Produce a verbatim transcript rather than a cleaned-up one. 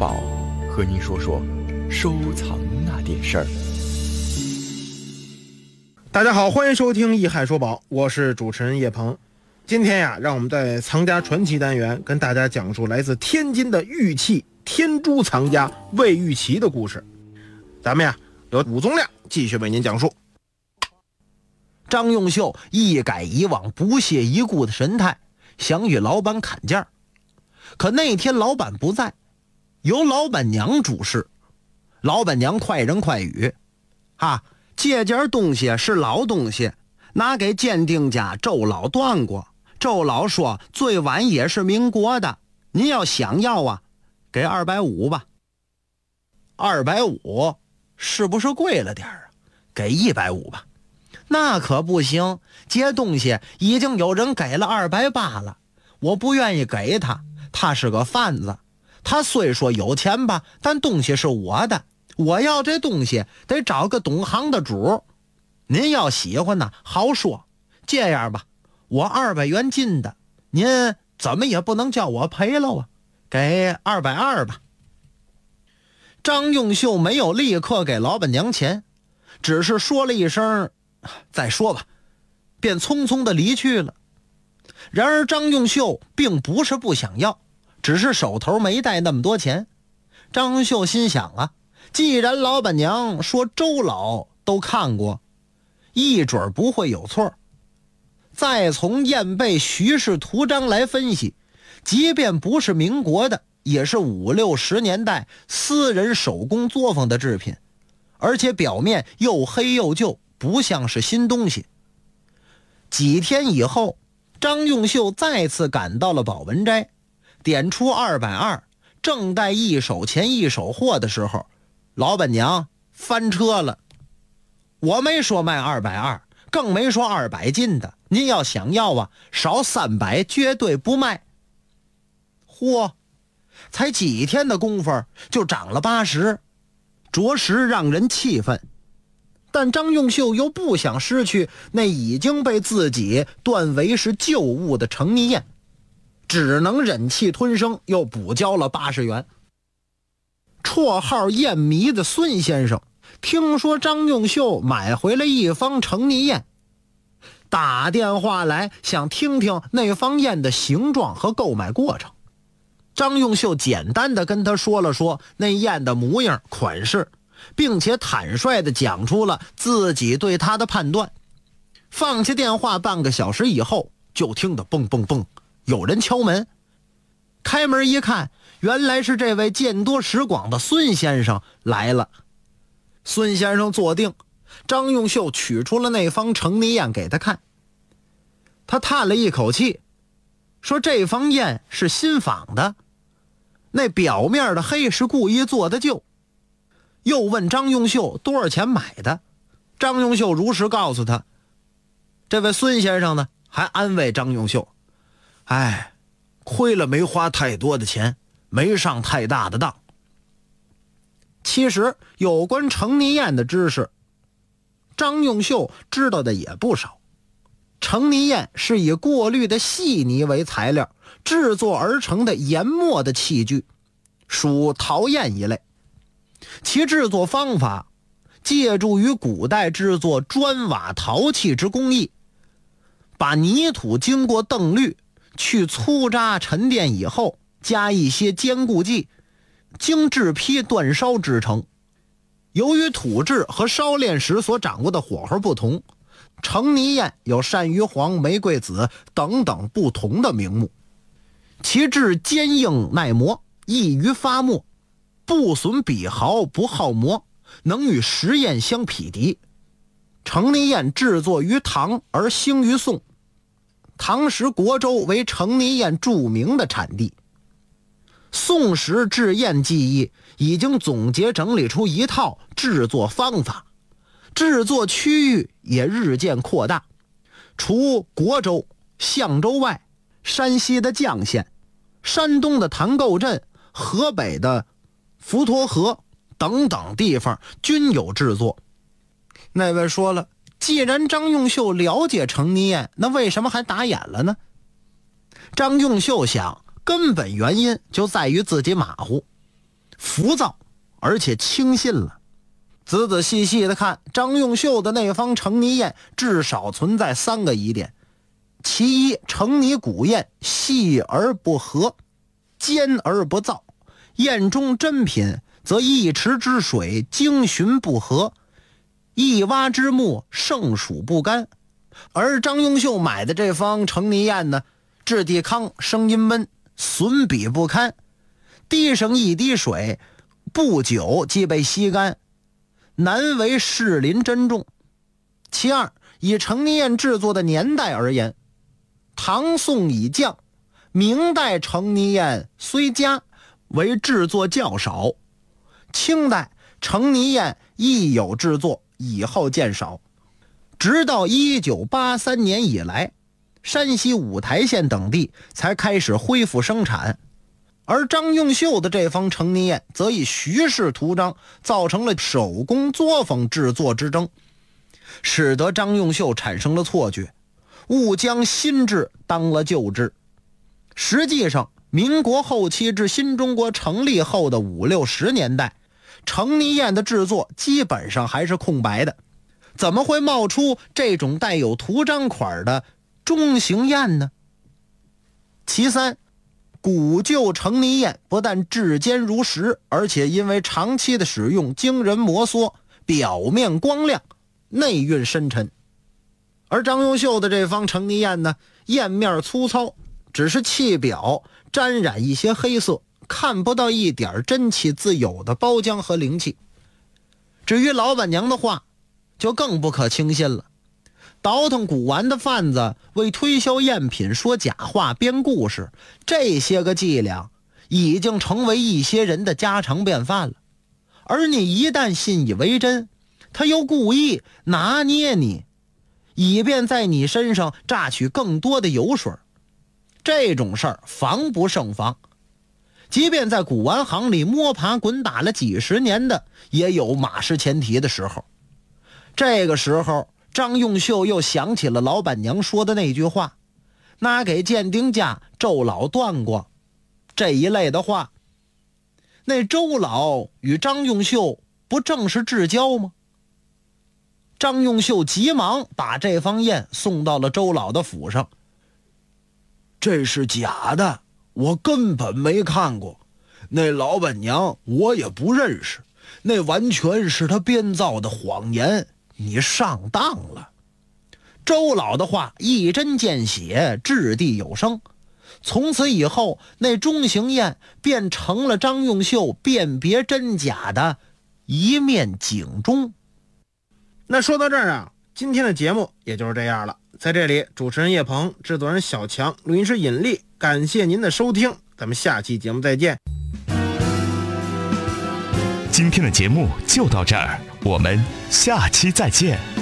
宝，和您说说收藏那点事儿。 大家好，欢迎收听一海说宝，我是主持人叶鹏。今天呀，让我们在藏家传奇单元跟大家讲述来自天津的玉器天珠藏家魏玉琦的故事。咱们呀，由武宗亮继续为您讲述。 张用秀一改以往不屑一顾的神态，想与老板砍价。可那天老板不在，由老板娘主事。老板娘快人快语，啊，这件东西是老东西，拿给鉴定家周老断过。周老说最晚也是民国的，您要想要啊，给二百五吧。二百五是不是贵了点啊？给一百五吧。那可不行，这东西已经有人给了二百八了，我不愿意给他，他是个贩子。他虽说有钱吧，但东西是我的，我要这东西得找个懂行的主。您要喜欢呢，好说。这样吧，我二百元进的，您怎么也不能叫我赔了啊，给二百二吧。张用秀没有立刻给老板娘钱，只是说了一声再说吧，便匆匆的离去了。然而张用秀并不是不想要，只是手头没带那么多钱。张用秀心想啊，既然老板娘说周老都看过，一准不会有错。再从燕贝徐氏图章来分析，即便不是民国的，也是五六十年代私人手工作坊的制品，而且表面又黑又旧，不像是新东西。几天以后，张用秀再次赶到了宝文斋，点出二百二，正待一手钱一手货的时候，老板娘翻车了。我没说卖二百二，更没说二百进的，您要想要啊，少三百绝对不卖。嚯，才几天的功夫就涨了八十，着实让人气愤。但张用秀又不想失去那已经被自己断为是旧物的程泥砚，只能忍气吞声，又补交了八十元。绰号砚迷的孙先生听说张用秀买回了一方程泥砚，打电话来想听听那方砚的形状和购买过程。张用秀简单的跟他说了说那砚的模样款式，并且坦率地讲出了自己对他的判断。放下电话半个小时以后，就听得蹦蹦蹦，有人敲门。开门一看，原来是这位见多识广的孙先生来了。孙先生坐定，张用秀取出了那方程泥砚给他看。他叹了一口气，说这方砚是新仿的，那表面的黑是故意做的旧。又问张用秀多少钱买的，张用秀如实告诉他。这位孙先生呢，还安慰张用秀，哎，亏了没花太多的钱，没上太大的当。其实有关程泥砚的知识，张用秀知道的也不少。程泥砚是以过滤的细泥为材料制作而成的研磨的器具，属陶砚一类。其制作方法借助于古代制作砖瓦陶器之工艺，把泥土经过澄滤，去粗渣沉淀以后，加一些坚固剂，经制坯煅烧制成。由于土质和烧炼时所掌握的火候不同，程泥砚有鳝鱼黄、玫瑰紫等等不同的名目。其质坚硬耐磨，易于发墨，不损笔毫，不耗磨，能与石砚相匹敌。程泥砚制作于唐而兴于宋，唐时国州为程泥砚著名的产地。宋时制砚技艺已经总结整理出一套制作方法，制作区域也日渐扩大。除国州、象州外，山西的绛县、山东的谭构镇、河北的滹沱河等等地方均有制作。那位说了，既然张用秀了解程泥砚，那为什么还打眼了呢？张用秀想，根本原因就在于自己马虎。 浮躁，而且轻信了。仔仔细细的看，张用秀的那方程泥砚至少存在三个疑点。其一，程泥古砚细而不合，坚而不燥，砚中珍品则一池之水精寻不合，一蛙之木胜暑不干。而张用秀买的这方程泥砚呢，质地康，声音闷，损笔不堪，滴上一滴水，不久即被吸干，难为士林珍重。其二，以程泥砚制作的年代而言，唐宋已降，明代程泥砚虽佳，为制作较少，清代程泥砚亦有制作，以后渐少。直到一九八三年以来，山西五台县等地才开始恢复生产。而张用秀的这方程泥砚则以徐氏图章，造成了手工作坊制作之争，使得张用秀产生了错觉，误将新制当了旧制。实际上，民国后期至新中国成立后的五六十年代，程泥砚的制作基本上还是空白的，怎么会冒出这种带有图章款的中型砚呢？其三，古旧程泥砚不但质坚如石，而且因为长期的使用惊人摩挲，表面光亮，内蕴深沉。而张用秀的这方程泥砚呢，砚面粗糙，只是器表沾染一些黑色，看不到一点真气自有的包浆和灵气。至于老板娘的话，就更不可轻信了。倒腾古玩的贩子为推销赝品说假话编故事，这些个伎俩已经成为一些人的家常便饭了。而你一旦信以为真，他又故意拿捏你，以便在你身上榨取更多的油水。这种事儿防不胜防，即便在古玩行里摸爬滚打了几十年的，也有马失前蹄的时候。这个时候，张用秀又想起了老板娘说的那句话，拿给鉴定家周老断过这一类的话。那周老与张用秀不正是至交吗？张用秀急忙把这方砚送到了周老的府上。这是假的，我根本没看过，那老板娘我也不认识，那完全是他编造的谎言，你上当了。周老的话一针见血，掷地有声。从此以后，那中型砚便成了张用秀辨别真假的一面警钟。 那说到这儿啊，今天的节目也就是这样了。在这里，主持人叶鹏，制作人小强，录音师尹力，感谢您的收听，咱们下期节目再见。 今天的节目就到这儿，我们下期再见。